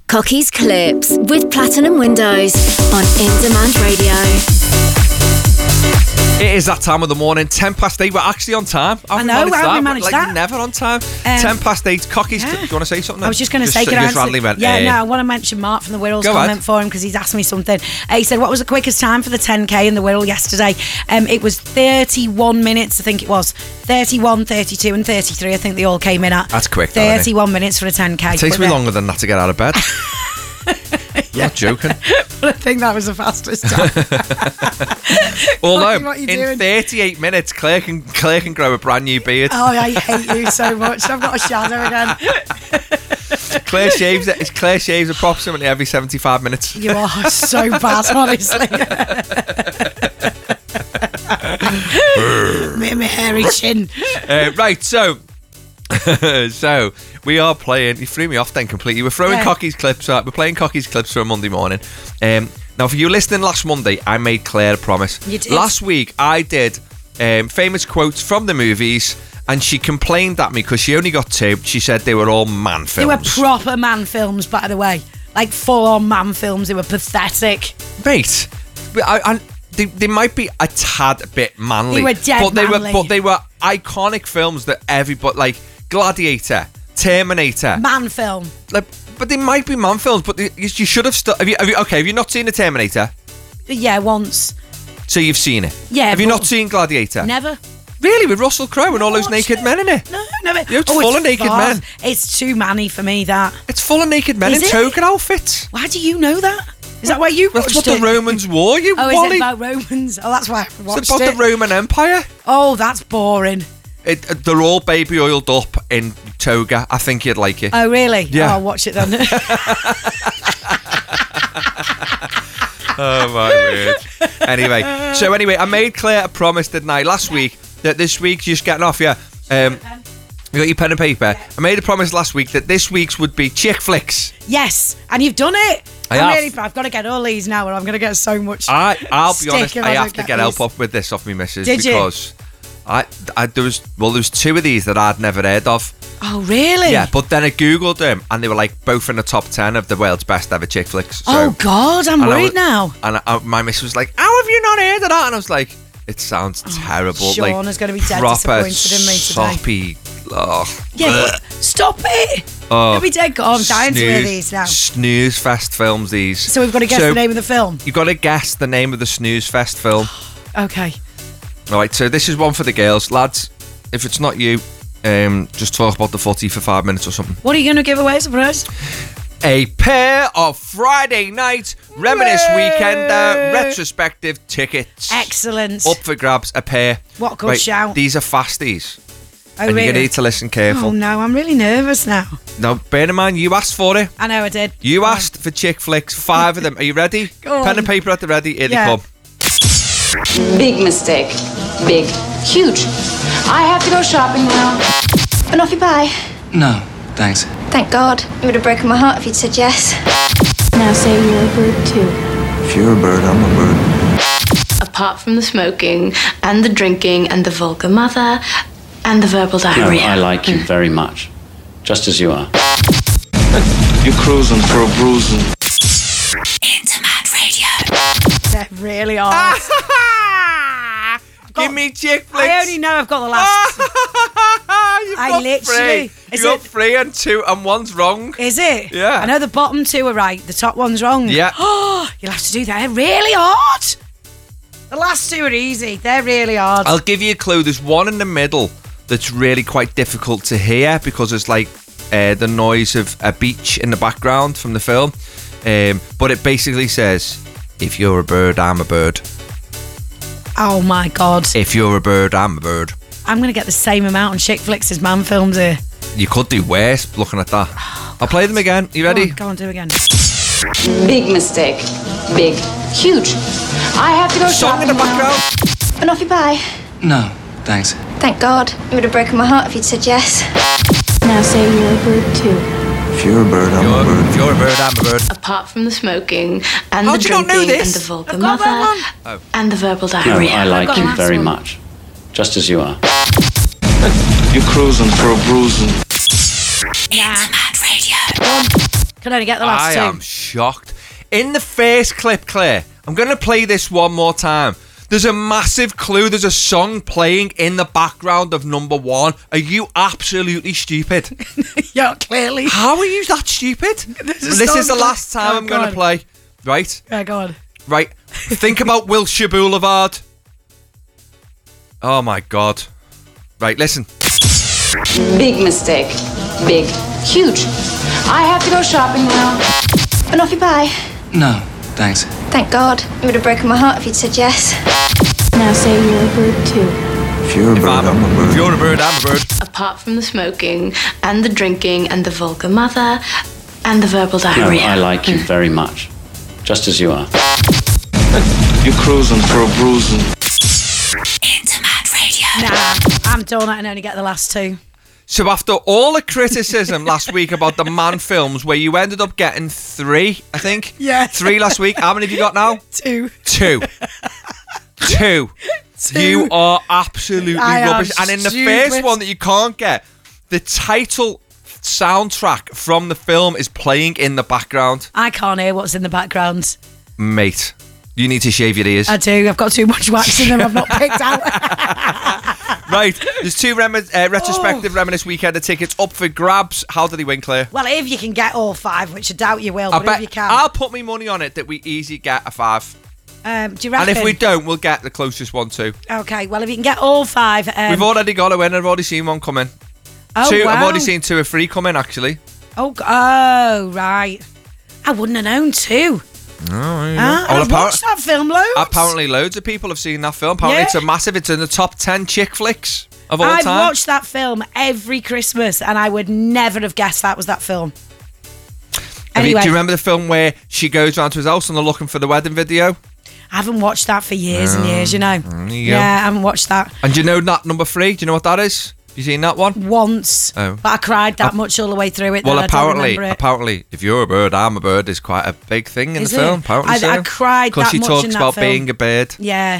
Cocky's Clips with Platinum Windows on In Demand Radio. It is that time of the morning, 10 past 8. We're actually on time. I know, how have we managed that? Never on time. 10 past 8, Cocky's Clips. Do you want to say something? I was just going to say, No, I want to mention Mark from the Wirral's comment for him because he's asked me something. He said, what was the quickest time for the 10K in the Wirral yesterday? It was 31 minutes, I think it was. 31, 32 and 33, I think they all came in at. That's quick, 31 minutes for a 10K. It takes me longer than that to get out of bed. Yeah. Not joking. But I think that was the fastest time. Although, in 38 minutes, Claire can grow a brand new beard. Oh, I hate you so much. I've got a shadow again. Claire shaves approximately every 75 minutes. You are so bad, honestly. Me hairy chin. Right, so we are playing. You threw me off then completely. We're throwing Cocky's Clips out. We're playing Cocky's Clips for a Monday morning. Now, for you listening last Monday, I made Claire a promise. You did. Last week, I did famous quotes from the movies, and she complained at me because she only got 2. She said they were all man films. They were proper man films, by the way. Like full-on man films. They were pathetic. Mate, they might be a tad bit manly. They were dead manly. But they were iconic films that everybody, like Gladiator, Terminator. Man film. But they might be man films, but you should have... Have you not seen the Terminator? Yeah, once. So you've seen it? Yeah. Have you not seen Gladiator? Never. Really? With Russell Crowe and all those naked men in it? No, never. It's full of naked men. It's too manny for me, that. It's full of naked men in toga outfits. Why do you know that? Is that why you watched That's what the Romans wore, you Wally. Wally. Is it about Romans? Oh, that's why I watched it. It's about the Roman Empire. Oh, that's boring. They're all baby oiled up in toga. I think you'd like it. Oh, really? Yeah. Oh, I'll watch it then. Oh, my word. Anyway, I made Claire a promise, didn't I, last week, that this week's just getting off, yeah. You got your pen and paper? Yeah. I made a promise last week that this week's would be chick flicks. Yes, and you've done it. I've got to get all these now, or I'm going to get so much. I'll be honest, I have to get help up with this off me missus. Because there was 2 of these that I'd never heard of. Oh, really? Yeah, but then I googled them and they were like both in the top 10 of the world's best ever chick flicks. So, oh God, I'm worried now. And my missus was like, "How have you not heard of that?" And I was like, "It sounds terrible." Sean is going to be dead disappointed in me today. Soppy. Oh. Yeah, stop it. Oh, You'll be dead. I'm dying to hear these now. Snooze Fest films, these. So we've got to guess the name of the film. You've got to guess the name of the Snooze Fest film. Okay. All right, so this is one for the girls. Lads, if it's not you, just talk about the footy for 5 minutes or something. What are you going to give away, surprise? A pair of Friday night Reminisce Weekender retrospective tickets. Excellent. Up for grabs, a pair. What a good shout. These are fasties. Oh, and really? you need to listen careful. Oh, no, I'm really nervous now. Now, bear in mind, you asked for it. I know I did. You asked for chick flicks, 5 of them. Are you ready? Go on. Pen and paper at the ready. Here they come. Big mistake. Big. Huge. I have to go shopping now. And off you buy. No, thanks. Thank God. It would have broken my heart if you'd said yes. Now say you're a bird too. If you're a bird, I'm a bird. Apart from the smoking and the drinking and the vulgar mother and the verbal diarrhea. I like you very much, just as you are. You're cruising for a bruising. In Demand Radio. They're really hard. Give me chick flicks. I only know I've got the last. You got 3 and 2 and 1's wrong. Is it? Yeah. I know the bottom 2 are right. The top one's wrong. Yeah. Oh, you'll have to do that. They're really hard. The last 2 are easy. They're really hard. I'll give you a clue. There's one in the middle that's really quite difficult to hear because it's like the noise of a beach in the background from the film. But it basically says, if you're a bird, I'm a bird. Oh my God. If you're a bird, I'm a bird. I'm going to get the same amount on chick flicks as man films here. You could do worse looking at that. I'll play them again. You ready? Go on, do it again. Big mistake. Big. Huge. I have to go Song shopping in the background. now. And off you buy. No, thanks. Thank God. It would have broken my heart if you'd said yes. Now say you're a bird too. If you're a bird, I'm a bird. If you're a bird, I'm a bird. Apart from the smoking and How'd the you not know drinking this? and the vulgar I've got mother that and the verbal No, diarrhea. I like you very one. much, just as you are. You're cruising for a bruising. In Demand Radio. Can only get the last two. I am shocked. In the first clip, Claire, I'm going to play this one more time. There's a massive clue. There's a song playing in the background of number 1. Are you absolutely stupid? Yeah, clearly. How are you that stupid? This is the last time I'm going to play. Right? Yeah, go on. Right. Think about Wilshire Boulevard. Oh my God. Right, listen. Big mistake. Big. Huge. I have to go shopping now. An off you buy. No, thanks. Thank God. It would have broken my heart if you'd said yes. Now say you're a bird too. If you're a bird, I'm a bird. If you're a bird, I'm a bird. Apart from the smoking and the drinking and the vulgar mother and the verbal No, diarrhea. I like you very much. Just as you are. You're cruising for a bruising. Intermat Radio. Nah, I'm done. I can only get the last two. So after all the criticism last week about the Man films, where you ended up getting 3, I think. Yeah. 3 last week. How many have you got now? 2. 2. 2. You are absolutely I am rubbish. And in the stupid. first one that you can't get, the title soundtrack from the film is playing in the background. I can't hear what's in the background. Mate, you need to shave your ears. I do. I've got too much wax in them. I've not picked out. Right, there's 2 retrospective Reminisce Weekender tickets up for grabs. How do they win, Claire? Well, if you can get all 5, which I doubt you will, I but bet if you can. I'll put my money on it that we easy get a 5. Do you reckon? And if we don't, we'll get the closest one too. Okay, well, if you can get all 5. We've already got a winner. I've already seen one coming. Oh, 2. wow. I've already seen 2 or 3 coming, actually. Oh, right. I wouldn't have known 2. I've watched that film loads. Apparently, loads of people have seen that film. Apparently, Yeah. it's in the top 10 chick flicks of all I've time. watched that film every Christmas, and I would never have guessed that was that film. Anyway, Do you remember the film where she goes round to his house and they're looking for the wedding video? I haven't watched that for years and years, you know. There you Yeah, go. I haven't watched that And do you know that number 3? Do you know what that is? You seen that one? once. Oh. But I cried that much all the way through it. Well, that I don't remember it. apparently, if you're a bird, I'm a bird is quite a big thing in Is the it? film. Apparently, I cried because that she much talks in that about film. being a bird. Yeah.